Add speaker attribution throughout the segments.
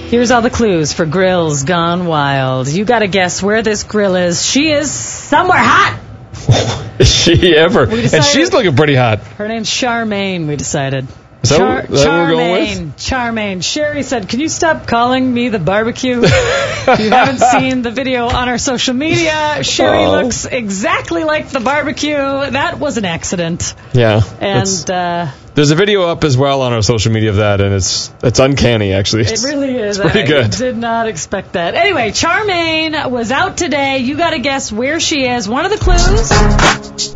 Speaker 1: Here's all the clues for Grills Gone Wild. You got to guess where this grill is. She is somewhere hot.
Speaker 2: Is she ever? And she's looking pretty hot.
Speaker 1: Her name's Charmaine, we decided.
Speaker 2: Is that what we're going with?
Speaker 1: Charmaine. Sherry said, can you stop calling me the barbecue? If you haven't seen the video on our social media, Sherry looks exactly like the barbecue. That was an accident.
Speaker 2: Yeah.
Speaker 1: And
Speaker 2: there's a video up as well on our social media of that, and it's uncanny, actually.
Speaker 1: It really is.
Speaker 2: It's pretty good.
Speaker 1: I did not expect that. Anyway, Charmaine was out today. You got to guess where she is. One of the clues.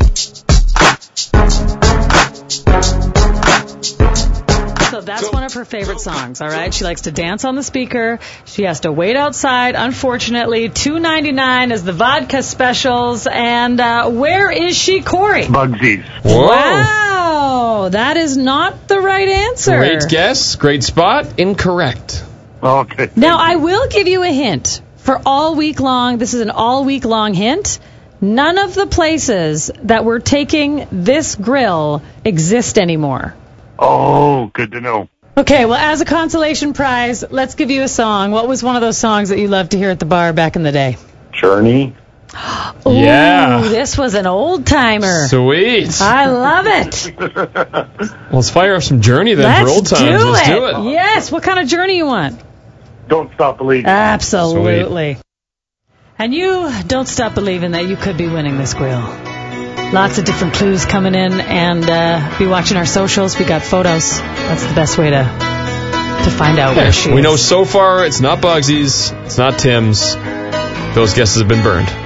Speaker 1: So that's one of her favorite songs, all right? She likes to dance on the speaker. She has to wait outside, unfortunately. $2.99 is the vodka specials. And where is she, Corey?
Speaker 3: Bugsies.
Speaker 2: Whoa.
Speaker 1: Wow, that is not the right answer.
Speaker 2: Great guess. Great spot. Incorrect.
Speaker 3: Okay.
Speaker 1: Now, I will give you a hint. For all week long, this is an all week long hint. None of the places that we're taking this grill exist anymore.
Speaker 3: Oh, good to know.
Speaker 1: Okay, well, as a consolation prize, let's give you a song. What was one of those songs that you loved to hear at the bar back in the day?
Speaker 3: Journey.
Speaker 1: Ooh,
Speaker 2: yeah.
Speaker 1: This was an old-timer.
Speaker 2: Sweet.
Speaker 1: I love it.
Speaker 2: Well, let's fire up some Journey then for old times.
Speaker 1: Let's do it. Yes, what kind of Journey you want?
Speaker 3: Don't Stop Believing.
Speaker 1: Absolutely. Sweet. And you don't stop believing that you could be winning this grill. Lots of different clues coming in, and be watching our socials. We got photos. That's the best way to find out where she is.
Speaker 2: We know so far it's not Bugsy's, it's not Tim's. Those guesses have been burned.